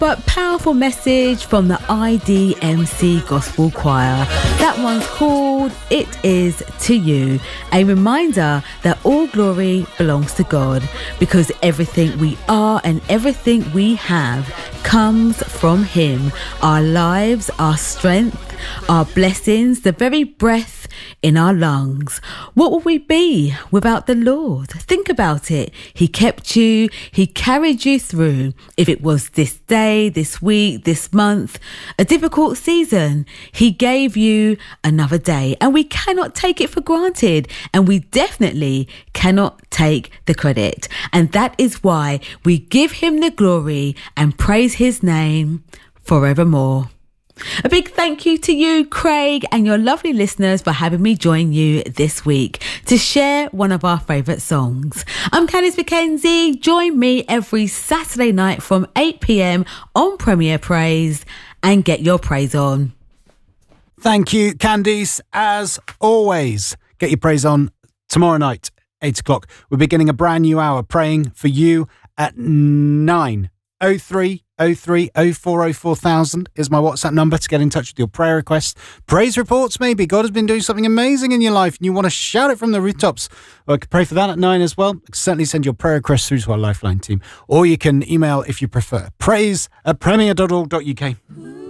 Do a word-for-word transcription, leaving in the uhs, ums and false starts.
but powerful message from the I D M C Gospel Choir. That one's called It Is To You, a reminder that all glory belongs to God, because everything we are and everything we have comes from Him. Our lives, our strength, our blessings, the very breath in our lungs. What would we be without the Lord? Think about it. He kept you, He carried you through. If it was this day, this week, this month, a difficult season, He gave you another day, and we cannot take it for granted, and we definitely cannot take the credit. And that is why we give Him the glory and praise His name forevermore. A big thank you to you, Craig, and your lovely listeners for having me join you this week to share one of our favourite songs. I'm Candice Mackenzie. Join me every Saturday night from eight p.m. on Premier Praise and get your praise on. Thank you, Candice. As always, get your praise on tomorrow night, eight o'clock. We're beginning a brand new hour praying for you at nine oh three oh three oh four oh four thousand is my WhatsApp number to get in touch with your prayer requests. Praise reports, maybe. God has been doing something amazing in your life and you want to shout it from the rooftops. Well, I could pray for that at nine as well. Certainly send your prayer requests through to our Lifeline team. Or you can email if you prefer. Praise at premier dot org dot uk.